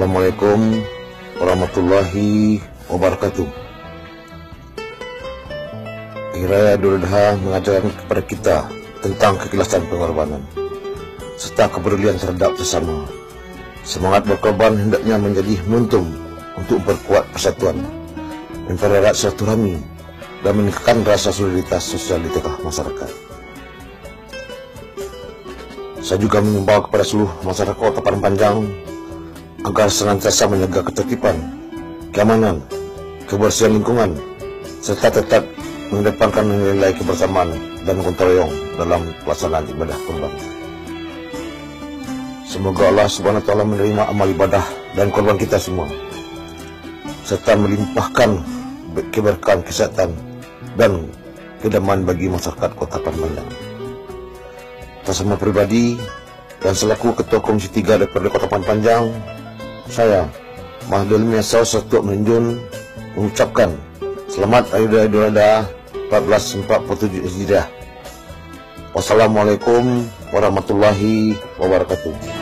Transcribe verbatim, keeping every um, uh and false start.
Assalamualaikum warahmatullahi wabarakatuh. Hari Raya Idul Adha mengajarkan kepada kita tentang keikhlasan pengorbanan serta kepedulian terhadap sesama. Semangat berkorban hendaknya menjadi momentum untuk memperkuat persatuan, mempererat silaturahmi, dan meningkatkan rasa solidaritas sosial di tengah masyarakat. Saya juga mengimbau kepada seluruh masyarakat Kota Padang Panjang agar senantiasa menjaga ketertiban, keamanan, kebersihan lingkungan, serta tetap mengedepankan nilai kebersamaan dan gotong royong dalam pelaksanaan ibadah kurban. Semoga Allah Subhanahu wa Ta'ala menerima amal ibadah dan korban kita semua, serta melimpahkan keberkahan kesehatan dan kedamaian bagi masyarakat Kota Padang Panjang. Atas nama pribadi dan selaku Ketua Komisi tiga D P R D Kota Padang Panjang, saya Mahdul Miasau Sertu Menjun mengucapkan selamat Hari Raya Idul Adha seribu empat ratus empat puluh tujuh Hijriah. Wassalamualaikum warahmatullahi wabarakatuh.